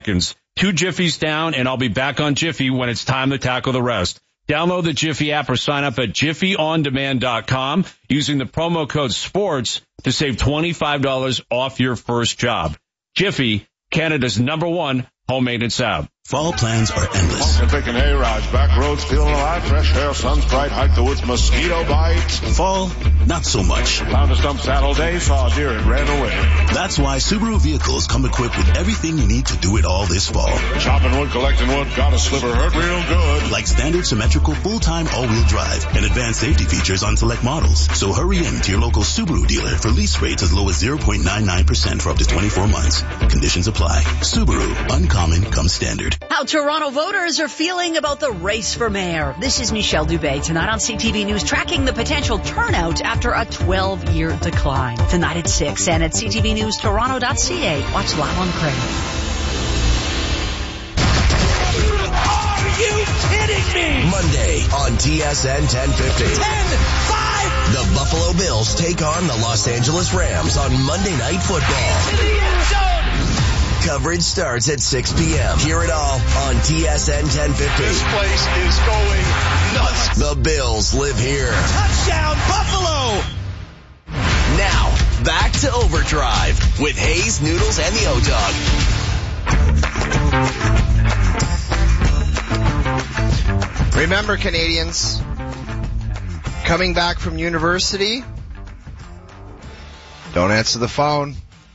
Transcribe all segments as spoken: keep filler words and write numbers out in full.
seconds. Two Jiffies down, and I'll be back on Jiffy when it's time to tackle the rest. Download the Jiffy app or sign up at jiffy on demand dot com using the promo code SPORTS to save twenty-five dollars off your first job. Jiffy, Canada's number one home maintenance app. Fall plans are endless. Picking hay rides, back roads, feeling alive, fresh air, sun's bright, hike the woods, mosquito bites. Fall, not so much. Found a stump saddle day, saw a deer and ran away. That's why Subaru vehicles come equipped with everything you need to do it all this fall. Chopping wood, collecting wood, got a sliver, hurt real good. Like standard symmetrical full-time all-wheel drive and advanced safety features on select models. So hurry in to your local Subaru dealer for lease rates as low as zero point nine nine percent for up to twenty-four months. Conditions apply. Subaru, uncommon comes standard. How Toronto voters are feeling about the race for mayor. This is Michelle Dubé tonight on C T V News, tracking the potential turnout after a twelve-year decline. Tonight at six and at c t v news toronto dot c a. Watch live on Crave. Are you kidding me? Monday on T S N ten fifty. ten five. The Buffalo Bills take on the Los Angeles Rams on Monday Night Football. To the end zone. Coverage starts at six p.m. Hear it all on T S N ten fifty. This place is going nuts. The Bills live here. Touchdown, Buffalo! Now, back to Overdrive with Hayes, Noodles, and the O-Dog. Remember, Canadians, coming back from university, don't answer the phone.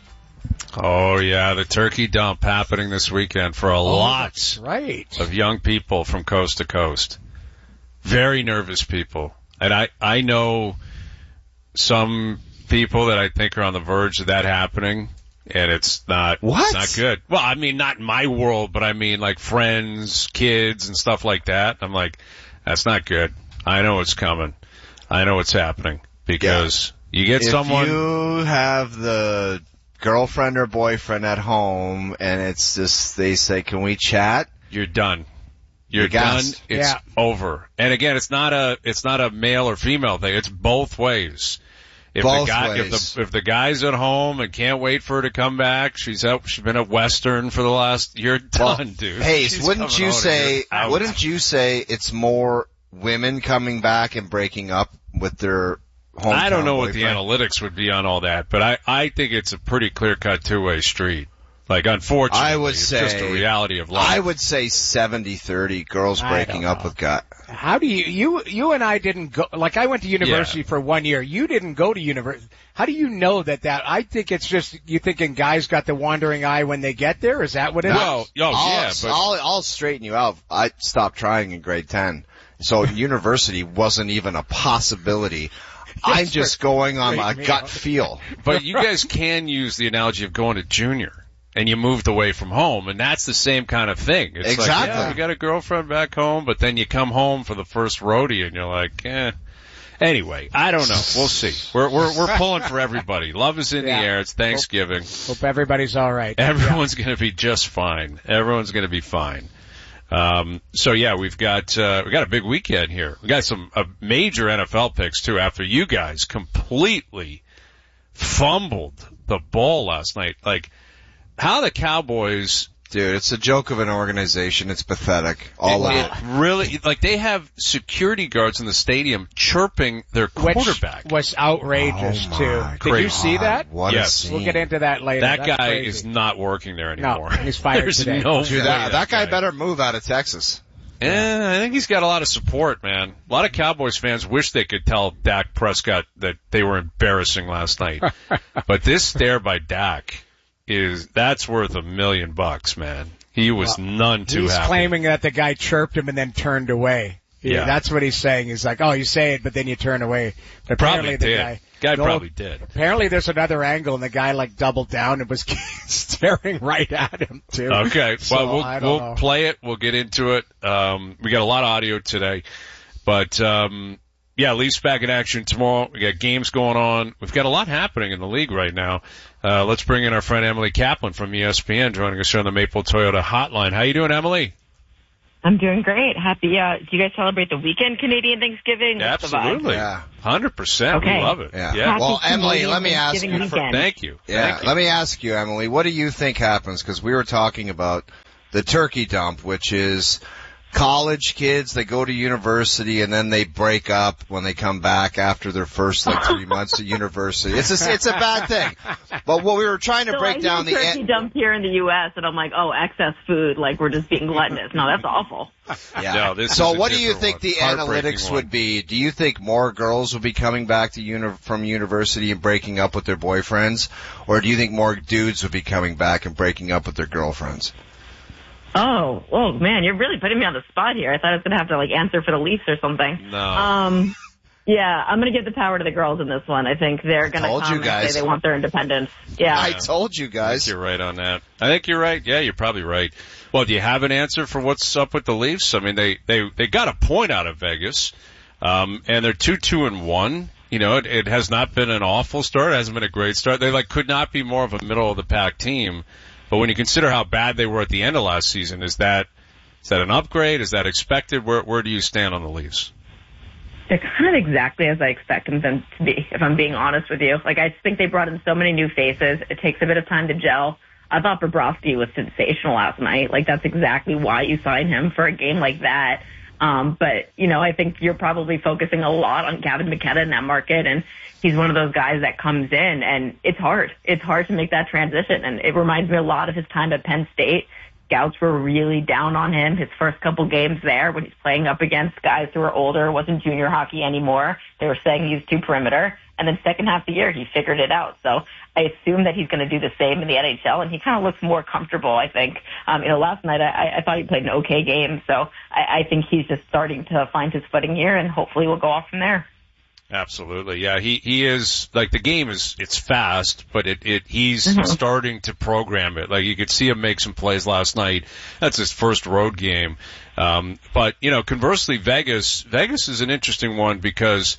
Oh, yeah, the turkey dump happening this weekend for a oh, lot right. of young people from coast to coast. Very nervous people. And I, I know some people that I think are on the verge of that happening, and it's not, what? It's not good. Well, I mean, not in my world, but I mean like friends, kids, and stuff like that. I'm like, that's not good. I know it's coming. I know it's happening because yeah. you get if someone. If you have the girlfriend or boyfriend at home and it's just, they say, can we chat? You're done. You're, You're done. It's yeah. over. And again, it's not a, it's not a male or female thing. It's both ways. If both the guy, ways. if the, if the guy's at home and can't wait for her to come back, she's out, she's been at Western for the last, you're done, well, dude. Hey, she's wouldn't you say, wouldn't you say it's more women coming back and breaking up with their hometown I don't know boyfriend? What the analytics would be on all that, but I, I think it's a pretty clear-cut two-way street. Like, unfortunately, I would it's say, just a reality of life. I would say seventy thirty, girls breaking up with guys. How do you, you, you and I didn't go, like I went to university yeah. for one year. You didn't go to university. How do you know that that, I think it's just, you thinking guys got the wandering eye when they get there? Is that what it well, is? Oh, I'll, yeah, but. I'll, I'll straighten you out. I stopped trying in grade ten. So university wasn't even a possibility. I'm just going on my gut out. feel. But you guys can use the analogy of going to junior. And you moved away from home, and that's the same kind of thing. It's exactly. like, yeah, you got a girlfriend back home, but then you come home for the first rodeo, and you're like, eh. Anyway, I don't know. We'll see. We're we're we're pulling for everybody. Love is in yeah. the air. It's Thanksgiving. Hope, hope everybody's all right. Everyone's yeah. going to be just fine. Everyone's going to be fine. Um, so yeah, we've got uh, we got a big weekend here. We got some uh, major N F L picks too. After you guys completely fumbled the ball last night, like. How the Cowboys... Dude, it's a joke of an organization. It's pathetic. All it, of it. it. Really, like they have security guards in the stadium chirping their quarterback. Which was outrageous, oh too. Did crazy. you see that? What yes. a scene. We'll get into that later. That That's guy crazy. is not working there anymore. No, he's fired There's today. no Dude, way that, that guy guy better move out of Texas. Yeah, I think he's got a lot of support, man. A lot of Cowboys fans wish they could tell Dak Prescott that they were embarrassing last night. But this stare by Dak... is that's worth a million bucks, man. He was well, none too he's happy. He's claiming that the guy chirped him and then turned away. Yeah, yeah, that's what he's saying. He's like, oh, you say it, but then you turn away. But apparently probably the did. guy, guy no, probably did. Apparently there's another angle, and the guy like doubled down and was staring right at him too. Okay, so, well we'll we'll know. play it. We'll get into it. Um, we got a lot of audio today, but um. Yeah, Leafs back in action tomorrow. We got games going on. We've got a lot happening in the league right now. Uh, let's bring in our friend Emily Kaplan from E S P N joining us here on the Maple Toyota Hotline. How you doing, Emily? I'm doing great. Happy. Uh, do you guys celebrate the weekend Canadian Thanksgiving? Yeah, absolutely. Yeah. one hundred percent. Okay. We love it. Yeah. yeah. Well, Happy Emily, Canadian let me ask you. Thanksgiving For, weekend. Thank you. Yeah, Thank you. let me ask you, Emily, what do you think happens? Because we were talking about the turkey dump, which is college kids, they go to university and then they break up when they come back after their first like three months at university. It's a, it's a bad thing. But what we were trying to so break I down the turkey an- dump here in the U S and I'm like, oh, excess food, like we're just being gluttonous. No, that's awful. Yeah. No, this so is a what do you different think one. the Heartbreaking analytics one. would be? Do you think more girls will be coming back to uni- from university and breaking up with their boyfriends? Or do you think more dudes will be coming back and breaking up with their girlfriends? Oh, oh man, you're really putting me on the spot here. I thought I was going to have to like answer for the Leafs or something. No. Um, yeah, I'm going to give the power to the girls in this one. I think they're going to told come you guys. and say they want their independence. Yeah. I told you I guys. think you're right on that. I think you're right. Yeah, you're probably right. Well, do you have an answer for what's up with the Leafs? I mean, they, they, they got a point out of Vegas, um, and they're two, two and one. You know, it, it has not been an awful start. It hasn't been a great start. They like could not be more of a middle of the pack team. But when you consider how bad they were at the end of last season, is that, is that an upgrade? Is that expected? Where, where do you stand on the Leafs? They're kind of exactly as I expected them to be, if I'm being honest with you. Like, I think they brought in so many new faces. It takes a bit of time to gel. I thought Bobrovsky was sensational last night. Like, that's exactly why you sign him for a game like that. Um, but, you know, I think you're probably focusing a lot on Gavin McKenna in that market, and he's one of those guys that comes in, and it's hard. It's hard to make that transition, and it reminds me a lot of his time at Penn State. Scouts were really down on him his first couple games there when he's playing up against guys who are older. It wasn't junior hockey anymore. They were saying he's too perimeter. And then second half of the year, he figured it out. So I assume that he's going to do the same in the N H L, and he kind of looks more comfortable, I think. Um, you know, last night I, I thought he played an okay game, so I, I think he's just starting to find his footing here, and hopefully we'll go off from there. Absolutely. Yeah, he, he is, like, the game is, it's fast, but it, it, he's Mm-hmm. starting to program it. Like, you could see him make some plays last night. That's his first road game. Um, but, you know, conversely, Vegas, Vegas is an interesting one because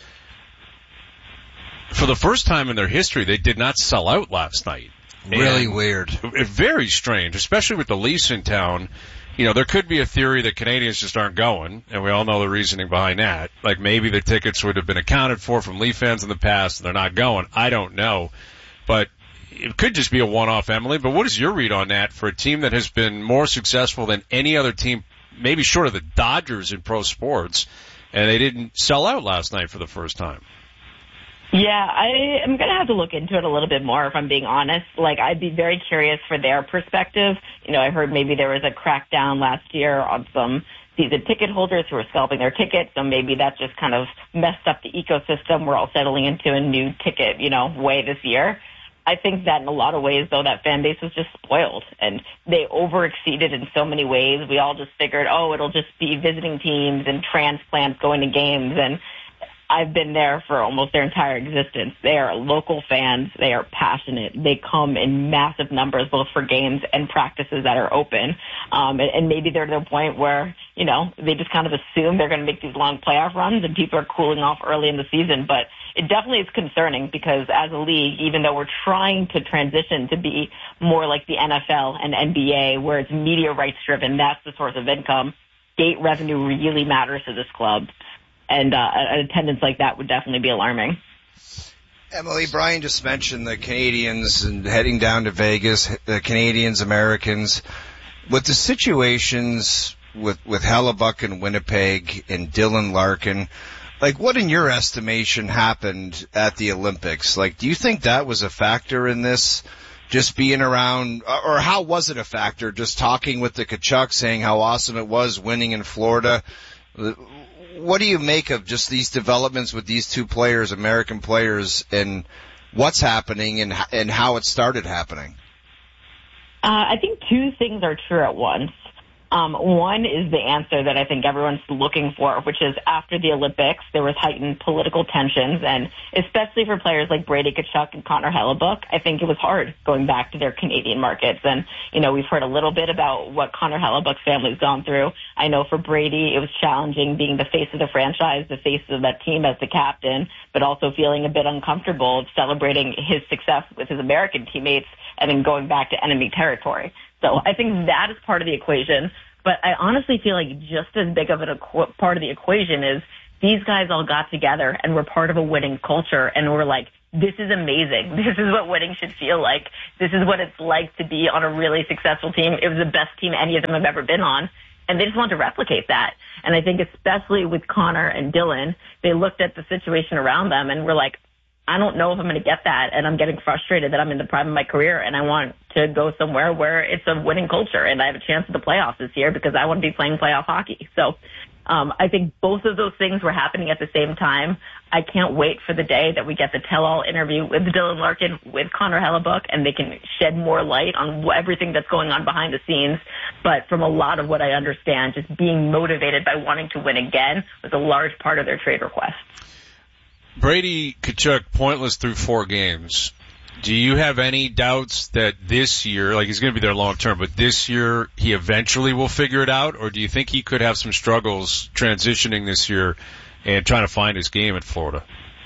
for the first time in their history, they did not sell out last night. Really And weird. it- Very strange, especially with the Leafs in town. You know, there could be a theory that Canadians just aren't going, and we all know the reasoning behind that. Like, maybe the tickets would have been accounted for from Leaf fans in the past, and they're not going. I don't know. But it could just be a one-off, Emily. But what is your read on that for a team that has been more successful than any other team, maybe short of the Dodgers in pro sports, and they didn't sell out last night for the first time? Yeah, I am going to have to look into it a little bit more if I'm being honest. Like, I'd be very curious for their perspective. You know, I heard maybe there was a crackdown last year on some season ticket holders who were scalping their tickets, so maybe that just kind of messed up the ecosystem. We're all settling into a new ticket, you know, way this year. I think that in a lot of ways, though, that fan base was just spoiled, and they over-exceeded in so many ways. We all just figured, oh, it'll just be visiting teams and transplants going to games, and I've been there for almost their entire existence. They are local fans. They are passionate. They come in massive numbers, both for games and practices that are open. Um, and, and maybe they're to the point where, you know, they just kind of assume they're going to make these long playoff runs and people are cooling off early in the season. But it definitely is concerning because as a league, even though we're trying to transition to be more like the N F L and N B A, where it's media rights driven, that's the source of income, gate revenue really matters to this club. And uh, an attendance like that would definitely be alarming. Emily, Brian just mentioned the Canadians and heading down to Vegas, the Canadians, Americans. With the situations with, with Hellebuck and Winnipeg and Dylan Larkin, like what in your estimation happened at the Olympics? Like, do you think that was a factor in this? Just being around, or how was it a factor? Just talking with the Tkachuk, saying how awesome it was winning in Florida. What do you make of just these developments with these two players, American players, and what's happening and and how it started happening? Uh, I think two things are true at once. Um, one is the answer that I think everyone's looking for, which is after the Olympics, there was heightened political tensions, and especially for players like Brady Tkachuk and Connor Hellebuck, I think it was hard going back to their Canadian markets. And, you know, we've heard a little bit about what Connor Hellebuck's family's gone through. I know for Brady, it was challenging being the face of the franchise, the face of that team as the captain, but also feeling a bit uncomfortable celebrating his success with his American teammates and then going back to enemy territory. So I think that is part of the equation. But I honestly feel like just as big of a part of the equation is these guys all got together and were part of a winning culture and were like, this is amazing. This is what winning should feel like. This is what it's like to be on a really successful team. It was the best team any of them have ever been on. And they just want to replicate that. And I think especially with Connor and Dylan, they looked at the situation around them and were like, I don't know if I'm going to get that. And I'm getting frustrated that I'm in the prime of my career and I want to go somewhere where it's a winning culture and I have a chance at the playoffs this year because I want to be playing playoff hockey. So um, I think both of those things were happening at the same time. I can't wait for the day that we get the tell-all interview with Dylan Larkin, with Connor Hellebuyck, and they can shed more light on everything that's going on behind the scenes. But from a lot of what I understand, just being motivated by wanting to win again was a large part of their trade request. Brady Tkachuk, pointless through four games. Do you have any doubts that this year, like he's going to be there long term, but this year he eventually will figure it out? Or do you think he could have some struggles transitioning this year and trying to find his game in Florida?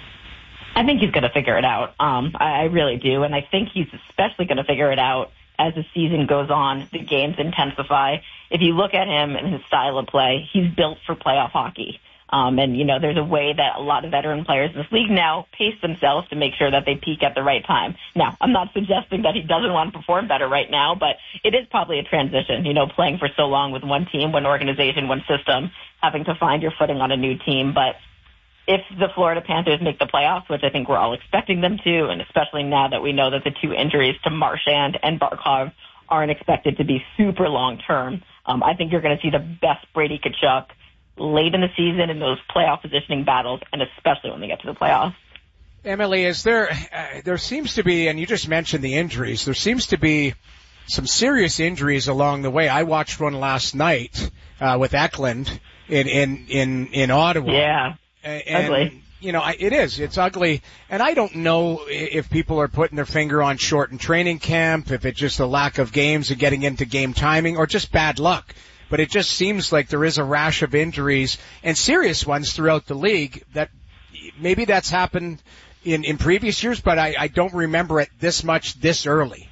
I think he's going to figure it out. Um, I, I really do. And I think he's especially going to figure it out as the season goes on, the games intensify. If you look at him and his style of play, he's built for playoff hockey. Um, and, you know, there's a way that a lot of veteran players in this league now pace themselves to make sure that they peak at the right time. Now, I'm not suggesting that he doesn't want to perform better right now, but it is probably a transition, you know, playing for so long with one team, one organization, one system, having to find your footing on a new team. But if the Florida Panthers make the playoffs, which I think we're all expecting them to, and especially now that we know that the two injuries to Marchand and Barkov aren't expected to be super long-term, um, I think you're going to see the best Brady Tkachuk late in the season in those playoff positioning battles, and especially when they get to the playoffs. Emily, is there, uh, there seems to be, and you just mentioned the injuries, there seems to be some serious injuries along the way. I watched one last night, uh, with Eklund in, in, in, in Ottawa. Yeah. And, ugly. You know, it is. It's ugly. And I don't know if people are putting their finger on shortened training camp, if it's just a lack of games and getting into game timing, or just bad luck. But it just seems like there is a rash of injuries and serious ones throughout the league that maybe that's happened in, in previous years, but I, I don't remember it this much this early.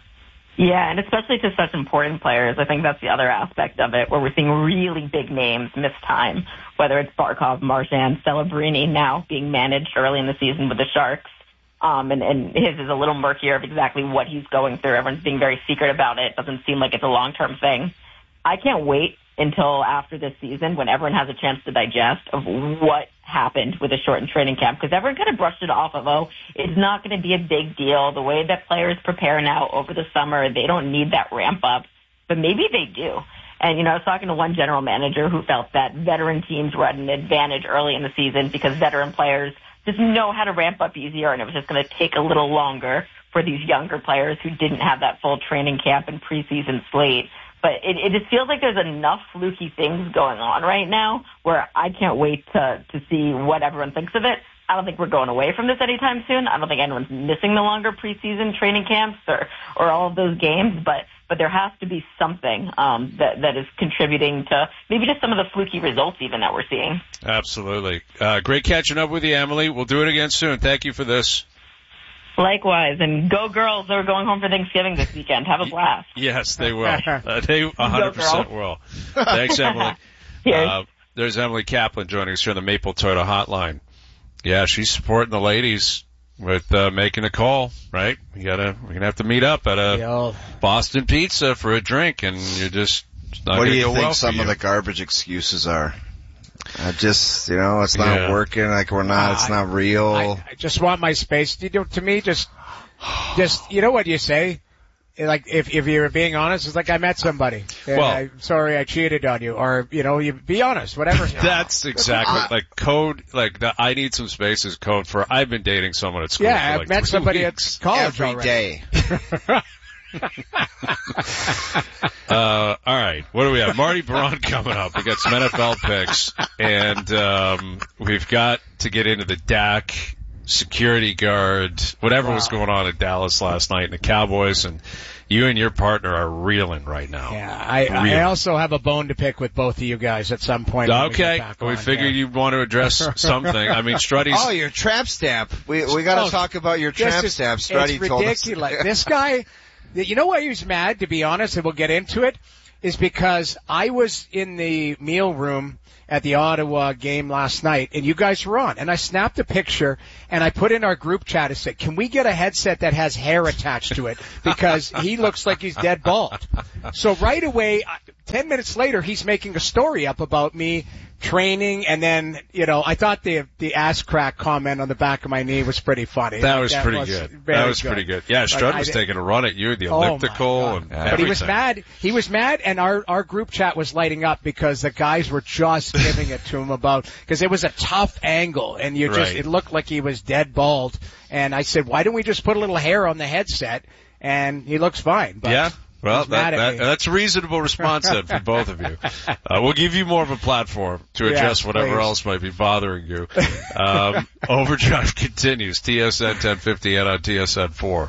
Yeah, and especially to such important players. I think that's the other aspect of it, where we're seeing really big names miss time, whether it's Barkov, Marchand, Celebrini now being managed early in the season with the Sharks. Um, and, and his is a little murkier of exactly what he's going through. Everyone's being very secret about it. It doesn't seem like it's a long-term thing. I can't wait until after this season when everyone has a chance to digest of what happened with a shortened training camp, because everyone kind of brushed it off of, oh, it's not going to be a big deal. The way that players prepare now over the summer, they don't need that ramp up, but maybe they do. And, you know, I was talking to one general manager who felt that veteran teams were at an advantage early in the season because veteran players just know how to ramp up easier, and it was just going to take a little longer for these younger players who didn't have that full training camp and preseason slate. But it, it just feels like there's enough fluky things going on right now where I can't wait to, to see what everyone thinks of it. I don't think we're going away from this anytime soon. I don't think anyone's missing the longer preseason training camps or, or all of those games, but, but there has to be something um, that, that is contributing to maybe just some of the fluky results even that we're seeing. Absolutely. Uh, great catching up with you, Emily. We'll do it again soon. Thank you for this. Likewise, and go girls that are going home for Thanksgiving this weekend. Have a blast. Yes, they will. Uh, they one hundred percent will. Thanks, Emily. Uh, there's Emily Kaplan joining us here on the Maple Toyota Hotline. Yeah, she's supporting the ladies with uh, making a call, right? You gotta, we're gonna have to meet up at a Yo. Boston Pizza for a drink, and you're just it's not what do you go think well some you. of the garbage excuses are? I just, you know, it's not yeah. working, like we're not, uh, it's not real. I, I just want my space. You know, to me, just, just, you know what you say? Like, if, if you're being honest, it's like I met somebody. And well, I'm sorry I cheated on you. Or, you know, you be honest, whatever. That's exactly, like code, like the I need some space is code for I've been dating someone at school yeah, for I've like met somebody weeks. at college every already. day. uh, all right. What do we have? Marty Braun coming up. We got some N F L picks, and um, we've got to get into the Dak security guard, whatever wow. was going on in Dallas last night, and the Cowboys, and you and your partner are reeling right now. Yeah, I, I also have a bone to pick with both of you guys at some point. Okay, we, we figured yeah. you'd want to address something. I mean, Struddy's... Oh, your trap stamp. We we got to oh, talk about your trap is, stamp. Struddy it's told ridiculous. us. This guy, you know why he's mad, to be honest, and we'll get into it? is because I was in the meal room at the Ottawa game last night, and you guys were on. And I snapped a picture, and I put in our group chat and said, can we get a headset that has hair attached to it? Because he looks like he's dead bald. So right away, ten minutes later, he's making a story up about me training, and then, you know, I thought the the ass crack comment on the back of my knee was pretty funny. That like, was that pretty was good. That was good. pretty good. Yeah, Strud was I, taking a run at you, the oh elliptical and everything. But he was mad. He was mad, and our our group chat was lighting up because the guys were just giving it to him about, because it was a tough angle, and you just Right. it looked like he was dead bald. And I said, why don't we just put a little hair on the headset? And he looks fine. But yeah. Well, that, mad at that, me. that's a reasonable response then from both of you. Uh, we'll give you more of a platform to address Yeah, whatever please. else might be bothering you. Um, Overdrive continues. T S N ten fifty and on T S N four.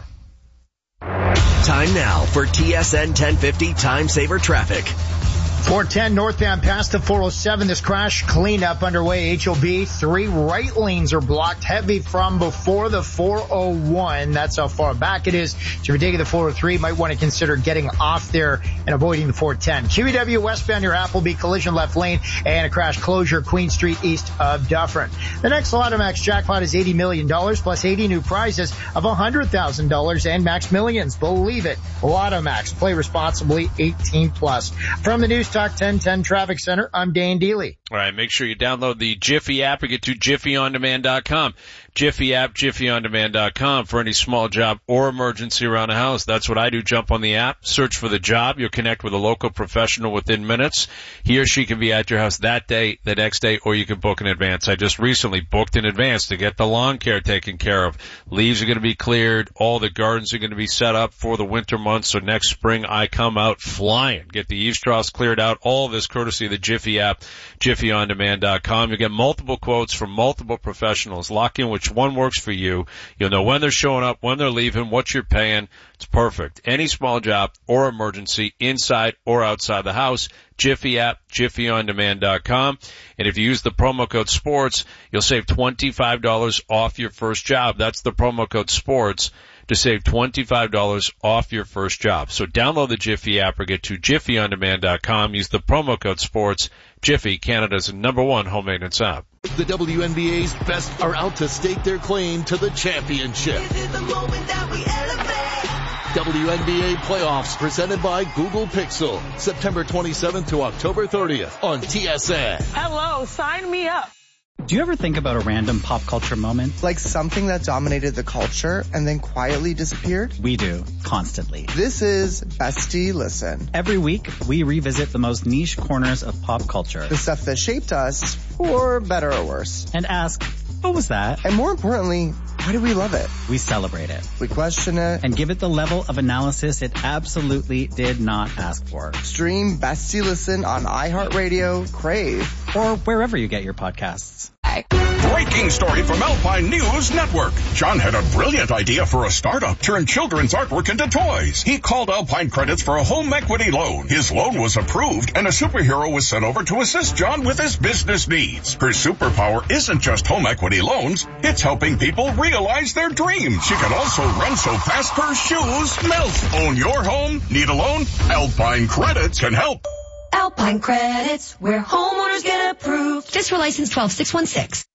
Time now for T S N ten fifty Time Saver Traffic. four ten northbound past the four oh seven. This crash cleanup underway. H O B, three right lanes are blocked heavy from before the four oh one. That's how far back it is. So if you're taking the four oh three, you might want to consider getting off there and avoiding the four ten. Q E W westbound near Appleby, collision left lane, and a crash closure Queen Street east of Dufferin. The next Lotto Max jackpot is eighty million dollars plus eighty new prizes of one hundred thousand dollars and Max Millions. Believe it. Lotto Max. Play responsibly. eighteen plus. From the News Talk ten ten Traffic Center, I'm Dane Dealey. All right, make sure you download the Jiffy app or get to jiffy on demand dot com. Jiffy app, jiffy on demand dot com for any small job or emergency around the house. That's what I do. Jump on the app, search for the job. You'll connect with a local professional within minutes. He or she can be at your house that day, the next day, or you can book in advance. I just recently booked in advance to get the lawn care taken care of. Leaves are going to be cleared. All the gardens are going to be set up for the winter months. So next spring, I come out flying. Get the eaves troughs cleared out. All of this courtesy of the Jiffy app, jiffy on demand dot com. You get multiple quotes from multiple professionals. Lock in which one works for you. You'll know when they're showing up, when they're leaving, what you're paying. It's perfect. Any small job or emergency, inside or outside the house, Jiffy app, jiffy on demand dot com. And if you use the promo code SPORTS, you'll save twenty-five dollars off your first job. That's the promo code SPORTS to save twenty-five dollars off your first job. So download the Jiffy app or get to jiffy on demand dot com. Use the promo code SPORTS. Jiffy, Canada's number one home maintenance app. The W N B A's best are out to stake their claim to the championship. This is the moment that we elevate. W N B A playoffs presented by Google Pixel. September twenty-seventh to October thirtieth on T S N. Hello, sign me up. Do you ever think about a random pop culture moment? Like something that dominated the culture and then quietly disappeared? We do, constantly. This is Bestie Listen. Every week, we revisit the most niche corners of pop culture. The stuff that shaped us, for better or worse. And ask, what was that? And more importantly, why do we love it? We celebrate it. We question it. And give it the level of analysis it absolutely did not ask for. Stream Bestie Listen on iHeartRadio, Crave, or wherever you get your podcasts. Breaking story from Alpine News Network. John had a brilliant idea for a startup. Turn children's artwork into toys. He called Alpine Credits for a home equity loan. His loan was approved, and a superhero was sent over to assist John with his business needs. Her superpower isn't just home equity loans. It's helping people realize their dreams. She can also run so fast her shoes melt. Own your home? Need a loan? Alpine Credits can help. Alpine Credits, where homeowners get approved. Just for license twelve six one six.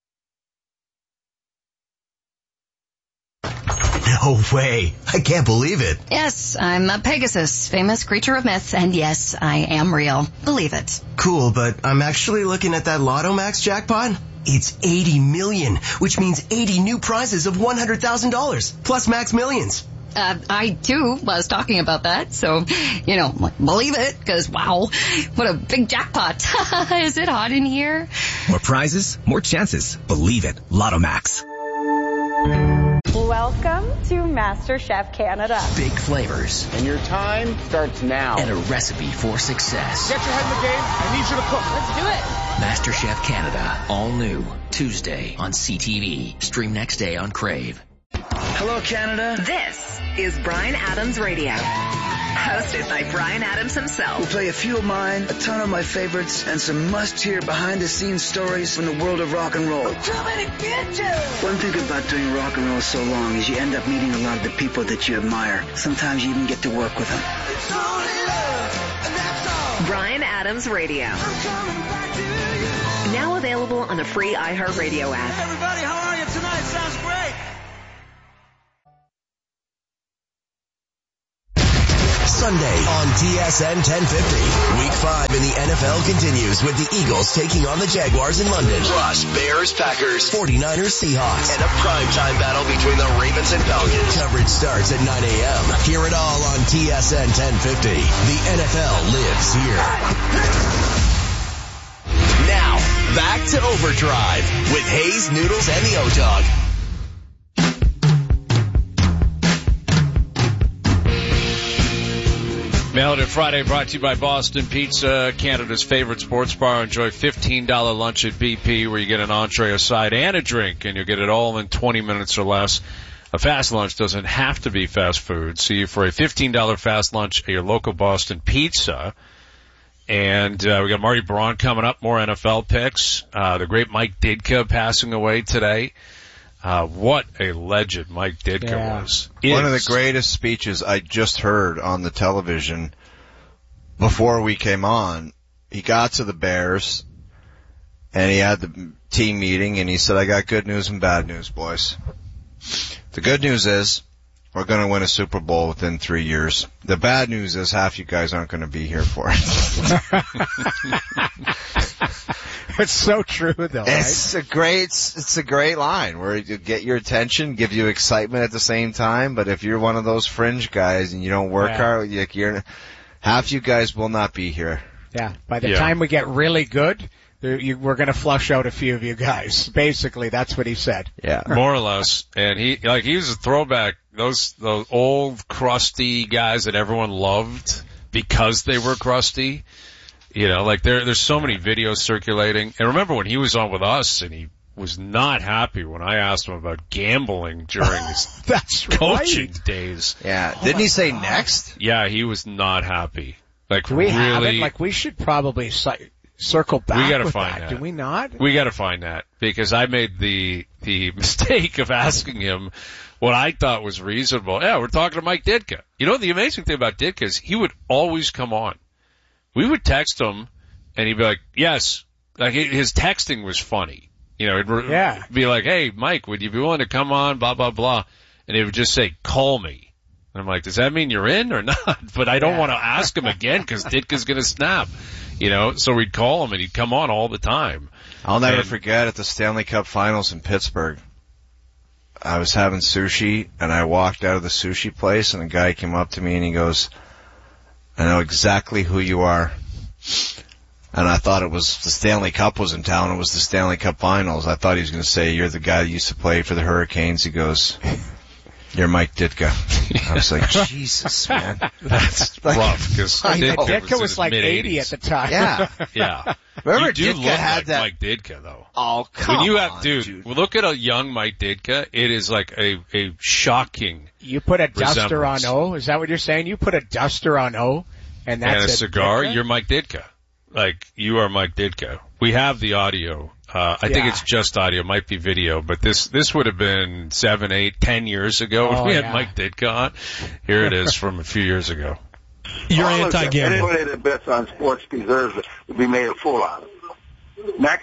No way. I can't believe it. Yes, I'm a Pegasus, famous creature of myth, and yes, I am real. Believe it. Cool, but I'm actually looking at that Lotto Max jackpot. It's eighty million, which means eighty new prizes of one hundred thousand dollars, plus Max Millions. Uh, I, too, was talking about that, so, you know, believe it, because, wow, what a big jackpot. Is it hot in here? More prizes, more chances. Believe it. Lotto Max. Welcome to MasterChef Canada. Big flavors. And your time starts now. And a recipe for success. Get your head in the game. I need you to cook. Let's do it. MasterChef Canada. All new. Tuesday on C T V. Stream next day on Crave. Hello, Canada. This is Bryan Adams Radio. Hosted by Bryan Adams himself. We'll play a few of mine, a ton of my favorites, and some must-hear behind-the-scenes stories from the world of rock and roll. I'm coming to get you! One thing about doing rock and roll so long is you end up meeting a lot of the people that you admire. Sometimes you even get to work with them. It's only love, and that's all. Bryan Adams Radio. Now available on the free iHeartRadio app. Hey everybody, how are you tonight? Sounds great. Sunday on T S N ten fifty. Week five in the N F L continues with the Eagles taking on the Jaguars in London. Plus, Bears, Packers, forty-niners, Seahawks, and a primetime battle between the Ravens and Falcons. Coverage starts at nine a.m. Hear it all on T S N ten fifty. The N F L lives here. Now, back to Overdrive with Hayes, Noodles, and the O-Dog. Mailed It Friday brought to you by Boston Pizza, Canada's favorite sports bar. Enjoy fifteen dollars lunch at B P where you get an entree, a side, and a drink, and you'll get it all in twenty minutes or less. A fast lunch doesn't have to be fast food. See you for a fifteen dollars fast lunch at your local Boston Pizza. And uh, we got Marty Braun coming up, more N F L picks. Uh, the great Mike Ditka passing away today. Uh, what a legend Mike Ditka yeah. was. One Is. of the greatest speeches I just heard on the television before we came on. He got to the Bears, and he had the team meeting, and he said, I got good news and bad news, boys. The good news is we're going to win a Super Bowl within three years. The bad news is half you guys aren't going to be here for it. It's so true, though. It's right? a great, it's a great line where you get your attention, give you excitement at the same time. But if you're one of those fringe guys and you don't work yeah. hard, you're half you guys will not be here. Yeah. By the yeah. time we get really good, you, we're going to flush out a few of you guys. Basically, that's what he said. Yeah, more or less. And he, like, he was a throwback. Those those old crusty guys that everyone loved because they were crusty. You know, like there, there's so many videos circulating. And remember when he was on with us and he was not happy when I asked him about gambling during his That's coaching right. days. Yeah. Oh Didn't he say God. next? Yeah, he was not happy. Like, Do we really, have it? Like, we should probably ci- circle back we gotta with find that. that. Do we not? We gotta find that because I made the, the mistake of asking him what I thought was reasonable. Yeah, we're talking to Mike Ditka. You know, the amazing thing about Ditka is he would always come on. We would text him, and he'd be like, yes. Like, his texting was funny. You know, it'd yeah. be like, hey, Mike, would you be willing to come on, blah, blah, blah. And he would just say, call me. And I'm like, does that mean you're in or not? But I don't yeah. want to ask him again because Ditka's going to snap. You know, so we'd call him, and he'd come on all the time. I'll never and, forget at the Stanley Cup Finals in Pittsburgh. I was having sushi, and I walked out of the sushi place, and a guy came up to me, and he goes, I know exactly who you are. And I thought it was the Stanley Cup was in town. It was the Stanley Cup Finals. I thought he was going to say, you're the guy that used to play for the Hurricanes. He goes, you're Mike Ditka. I was like, Jesus, man. That's like, rough, because Ditka, Ditka was, was, was like eighty at the time. Yeah. Yeah. Remember you do Ditka look had like that... Mike Ditka, though. Oh, come when you on, have, dude, dude. Look at a young Mike Ditka. It is like a, a shocking You put a duster on resemblance. O? Is that what you're saying? You put a duster on O, and that's and a it. cigar, Ditka? you're Mike Ditka. Like, you are Mike Ditka. We have the audio. Uh, I Yeah. think it's just audio, might be video, but this, this would have been seven, eight, ten years ago when Oh, we had yeah. Mike Ditka on. Here it is from a few years ago. You're oh, anti-gambling. Anybody that bets on sports deserves it to be made a fool out of. Next.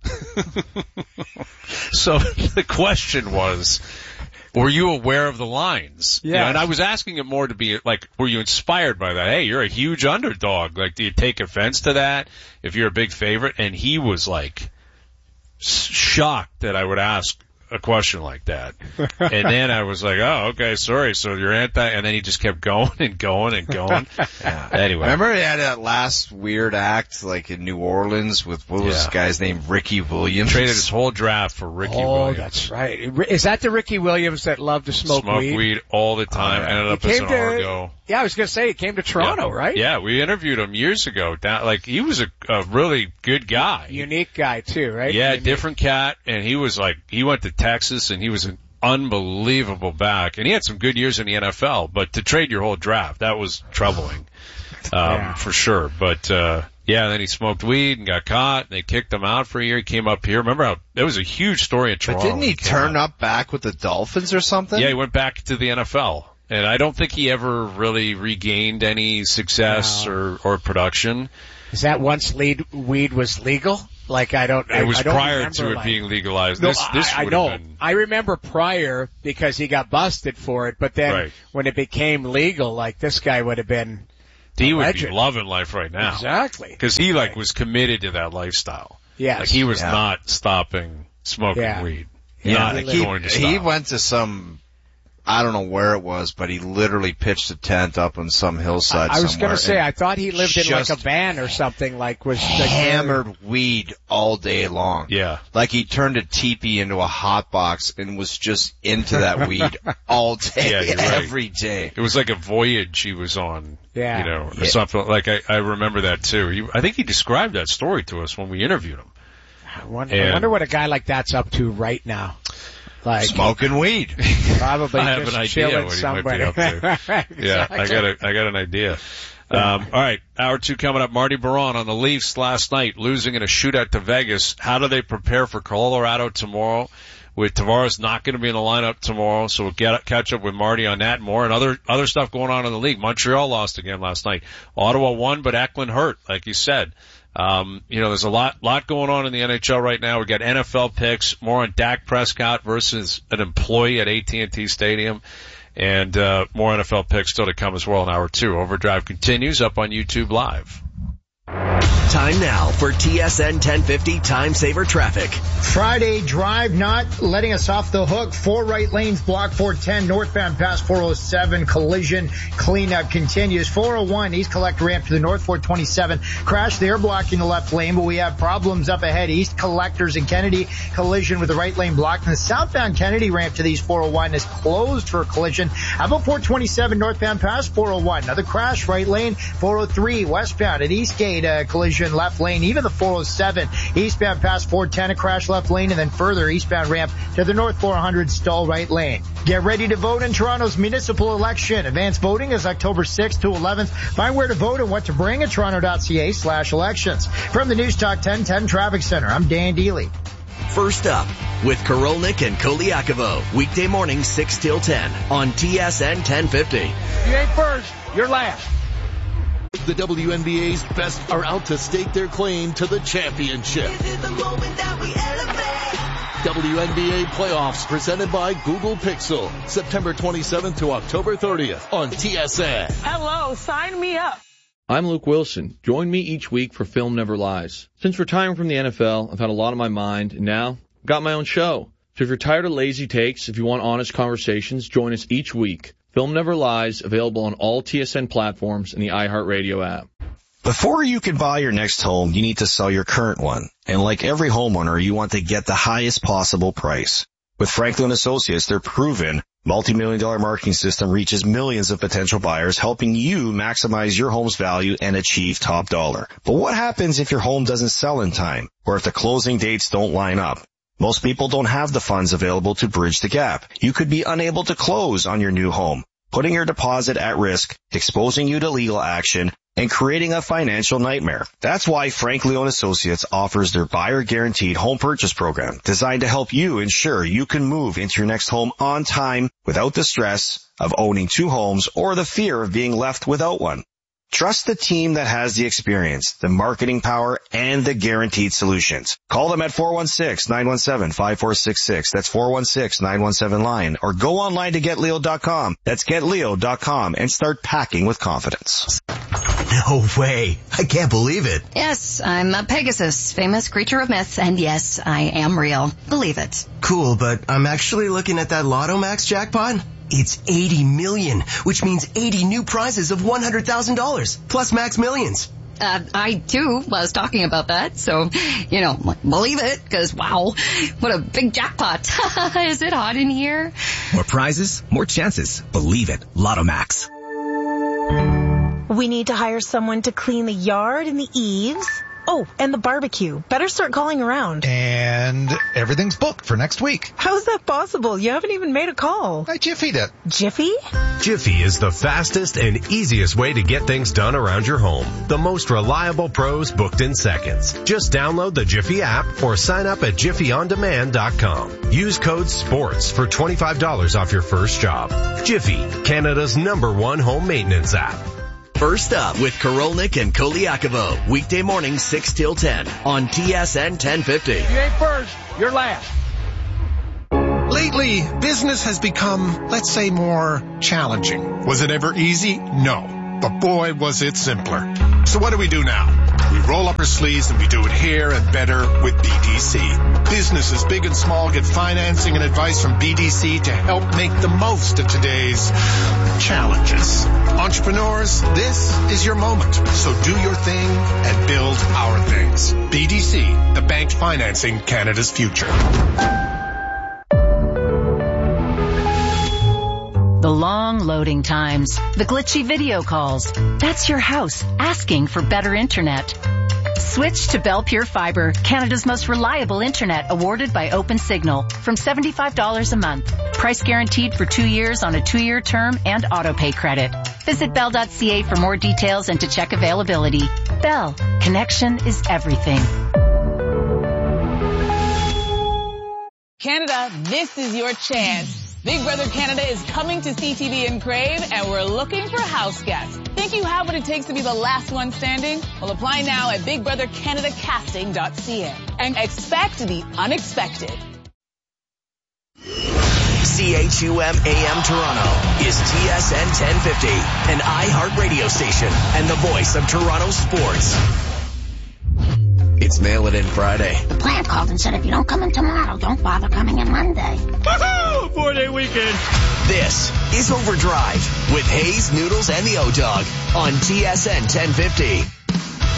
So the question was, were you aware of the lines? Yeah. You know, and I was asking it more to be like, were you inspired by that? Hey, you're a huge underdog. Like, do you take offense to that if you're a big favorite? And he was like shocked that I would ask a question like that. And then I was like, oh, okay, sorry. So you're anti, and then he just kept going and going and going. Yeah. Anyway. Remember he had that last weird act, like in New Orleans with, what was Yeah. this guy's name? Ricky Williams. Traded his whole draft for Ricky oh, Williams. that's right. Is that the Ricky Williams that loved to smoke, Smoke weed? weed all the time. Oh, yeah. Ended up He as came an to- Argo. Yeah, I was going to say he came to Toronto, yeah. right? Yeah, we interviewed him years ago. Down, like, he was a, a really good guy. Unique guy too, right? Yeah, Unique. different cat, and he was like, he went to Texas, and he was an unbelievable back, and he had some good years in the N F L, but to trade your whole draft, that was troubling, um, Yeah. for sure. But, uh, yeah, then he smoked weed and got caught, and they kicked him out for a year. He came up here. Remember how, that was a huge story in But Toronto. didn't he came turn out. up back with the Dolphins or something? Yeah, he went back to the N F L. And I don't think he ever really regained any success No. or, or production. Is that once lead, weed was legal? Like, I don't, It was I, I don't prior to it like, being legalized. No, This, this I, I would know. have been. I remember prior because he got busted for it, but then Right. when it became legal, like, this guy would have been He a would legend. be loving life right now. Exactly. Because he, like, was committed to that lifestyle. Yes. Like, he was Yeah. not stopping smoking Yeah. weed. Yeah, Not like going he, to stop. he went to some, I don't know where it was, but he literally pitched a tent up on some hillside I was somewhere. going to say, and I thought he lived in like just a van or something, like was like, hammered weed all day long. Yeah. Like he turned a teepee into a hot box and was just into that weed all day, Yeah, you're right. every day. It was like a voyage he was on, Yeah. you know, or Yeah. something. Like, I, I remember that too. He, I think he described that story to us when we interviewed him. I wonder, And- I wonder what a guy like that's up to right now. Like Smoking weed. probably I have just an idea chilling what he might be somebody. up to. Yeah, I got a, I got an idea. Um, all right, hour two coming up. Marty Baron on the Leafs last night, losing in a shootout to Vegas. How do they prepare for Colorado tomorrow? With Tavares not going to be in the lineup tomorrow, so we'll get catch up with Marty on that and more, and other other stuff going on in the league. Montreal lost again last night. Ottawa won, but Eklund hurt, like you said. Um, you know, there's a lot, lot going on in the N H L right now. We got N F L picks, more on Dak Prescott versus an employee at A T and T Stadium, and uh, more N F L picks still to come as well in hour two. Overdrive continues up on YouTube Live. Time now for T S N ten fifty Time Saver Traffic. Friday drive not letting us off the hook. Four right lanes block four ten northbound past four oh seven. Collision cleanup continues. four oh one East Collect ramp to the north four twenty-seven. Crash there blocking the left lane, but we have problems up ahead. East Collectors and Kennedy collision with the right lane blocked. And the southbound Kennedy ramp to the East four oh one is closed for a collision. How about four twenty-seven northbound past four oh one? Another crash right lane. four oh three westbound at Eastgate uh, collision left lane. Even the four oh seven eastbound past four ten a crash left lane, and then further eastbound ramp to the north four hundred stall right lane. Get ready to vote in Toronto's municipal election. Advanced voting is October sixth to eleventh. Find where to vote and what to bring at toronto.ca slash elections. From the News Talk ten ten Traffic Center, I'm Dan Deely. First up with Korolnik and Koliakovo. Weekday morning six till ten on T S N ten fifty. You ain't first, you're last. The W N B A's best are out to stake their claim to the championship. W N B A playoffs presented by Google Pixel. September twenty-seventh to October thirtieth on T S N. Hello, sign me up. I'm Luke Wilson. Join me each week for Film Never Lies. Since retiring from the N F L, I've had a lot on my mind, and now I've got my own show. So if you're tired of lazy takes, if you want honest conversations, join us each week. Film Never Lies, available on all T S N platforms and the iHeartRadio app. Before you can buy your next home, you need to sell your current one. And like every homeowner, you want to get the highest possible price. With Franklin Associates, their proven multi-million dollar marketing system reaches millions of potential buyers, helping you maximize your home's value and achieve top dollar. But what happens if your home doesn't sell in time, or if the closing dates don't line up? Most people don't have the funds available to bridge the gap. You could be unable to close on your new home, putting your deposit at risk, exposing you to legal action, and creating a financial nightmare. That's why Frank Leone Associates offers their buyer guaranteed home purchase program, designed to help you ensure you can move into your next home on time without the stress of owning two homes or the fear of being left without one. Trust the team that has the experience, the marketing power, and the guaranteed solutions. Call them at four one six, nine one seven, five four six six. That's four one six, nine one seven, line. Or go online to get leo dot com. That's get leo dot com and start packing with confidence. No way. I can't believe it. Yes, I'm a Pegasus, famous creature of myth, and yes, I am real. Believe it. Cool, but I'm actually looking at that Lotto Max jackpot. It's eighty million, which means eighty new prizes of one hundred thousand dollars, plus Max Millions. Uh, I too was talking about that, so, you know, believe it, because wow, what a big jackpot. Is it hot in here? More prizes, more chances. Believe it. Lotto Max. We need to hire someone to clean the yard and the eaves. Oh, and the barbecue. Better start calling around. And everything's booked for next week. How's that possible? You haven't even made a call. I Jiffy'd it. Jiffy? Jiffy is the fastest and easiest way to get things done around your home. The most reliable pros booked in seconds. Just download the Jiffy app or sign up at jiffy on demand dot com. Use code SPORTS for twenty-five dollars off your first job. Jiffy, Canada's number one home maintenance app. First Up with Korolnik and Koliakovo. Weekday mornings six till ten on T S N ten fifty. You ain't first, you're last. Lately, business has become, let's say, more challenging. Was it ever easy? No. But boy, was it simpler. So what do we do now? We roll up our sleeves and we do it here and better with B D C. Businesses big and small get financing and advice from B D C to help make the most of today's challenges. Entrepreneurs, this is your moment. So do your thing and build our things. B D C, the bank financing Canada's future. The long loading times, the glitchy video calls. That's your house asking for better internet. Switch to Bell Pure Fiber, Canada's most reliable internet, awarded by OpenSignal, from seventy-five dollars a month. Price guaranteed for two years on a two-year term and auto-pay credit. Visit bell dot c a for more details and to check availability. Bell, connection is everything. Canada, this is your chance. Big Brother Canada is coming to C T V and Crave, and we're looking for house guests. Think you have what it takes to be the last one standing? Well, apply now at big brother canada casting dot c a and expect the unexpected. C H U M A M Toronto is T S N ten fifty, an iHeart radio station and the voice of Toronto sports. It's Mail It In Friday. The plant called and said if you don't come in tomorrow, don't bother coming in Monday. Woohoo! Four-day weekend. This is Overdrive with Hayes, Noodles, and the O-Dog on T S N ten fifty.